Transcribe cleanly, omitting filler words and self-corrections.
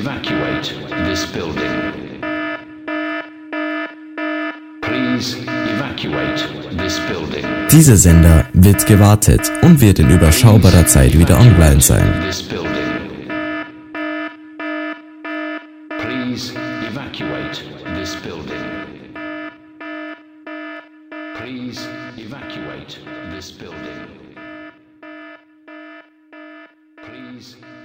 evacuate this building. Please evacuate this building. Dieser Sender wird gewartet und wird in überschaubarer Zeit wieder online sein. Please evacuate this building. Please evacuate this building. Please